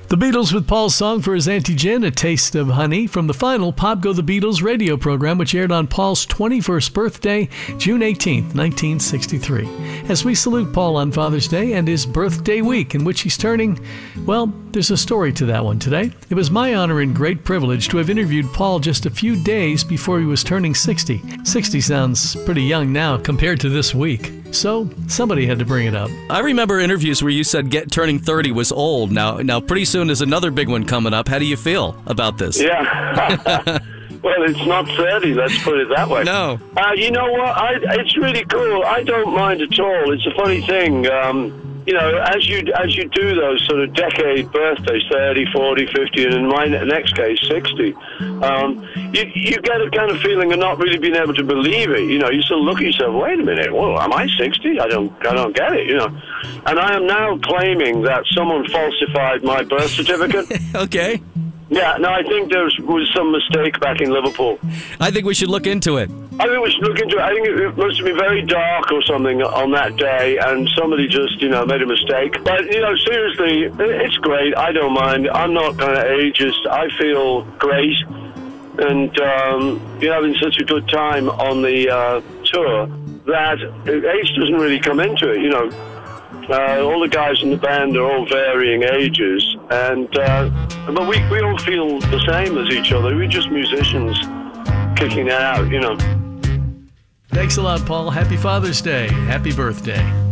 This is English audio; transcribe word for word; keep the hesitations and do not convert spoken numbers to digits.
The Beatles with Paul's song for his Auntie Jen, A Taste of Honey, from the final Pop Go the Beatles radio program, which aired on Paul's twenty-first birthday, June eighteenth, nineteen sixty-three. As we salute Paul on Father's Day and his birthday week, in which he's turning, well, there's a story to that one today. It was my honor and great privilege to have interviewed Paul just a few days before he was turning sixty. sixty sounds pretty young now compared to this week. So, somebody had to bring it up. I remember interviews where you said get turning thirty was old. Now, now pretty soon there's another big one coming up. How do you feel about this? Yeah. Well, it's not thirty, let's put it that way. No. Uh, you know what? I, it's really cool. I don't mind at all. It's a funny thing. Um, you know, as you as you do those sort of decade birthdays, thirty, forty, fifty, and in my next case, sixty, um, you, you get a kind of feeling of not really being able to believe it. You know, you sort of look at yourself, wait a minute, well, am I sixty? I don't, I don't get it, you know. And I am now claiming that someone falsified my birth certificate. Okay. Yeah, no, I think there was some mistake back in Liverpool. I think we should look into it. I think we should look into it. I think it must have been very dark or something on that day, and somebody just, you know, made a mistake. But, you know, seriously, it's great. I don't mind. I'm not kind of ageist. I feel great. And, um, you're having such a good time on the uh, tour that age doesn't really come into it, you know. Uh, all the guys in the band are all varying ages, and uh, but we, we all feel the same as each other. We're just musicians kicking it out, you know. Thanks a lot, Paul. Happy Father's Day. Happy birthday.